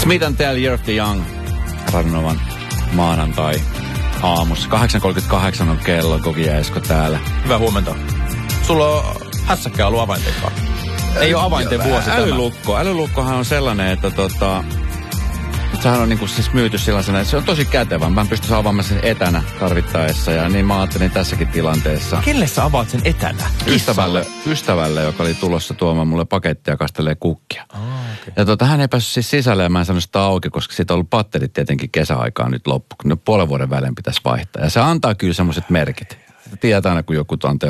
Smith & Tell, Year of the Young. Radionovan maanantai aamussa. 8.38 on kello, Koki ja Esko täällä. Hyvää huomenta. Sulla on hässäkkä ollut avainten kanssa. Ei ole avainten vuosi Älylukko. Älylukkohan on sellainen, että sehän on niinku siis myyty sellaisena, että se on tosi kätevä. Mä pystyn avaamaan sen etänä tarvittaessa ja niin mä ajattelin tässäkin tilanteessa. Kelle sä avaat sen etänä? Ystävälle, joka oli tulossa tuomaan mulle pakettia ja kastelee kukkia. Okay. Ja hän ei päässyt siis sisälle ja mä en sanonut sitä auki, koska siitä on ollut patterit tietenkin kesäaikaan nyt loppu. Kun ne puolen vuoden välein pitäisi vaihtaa. Ja se antaa kyllä semmoiset merkit. Tietää aina, kun joku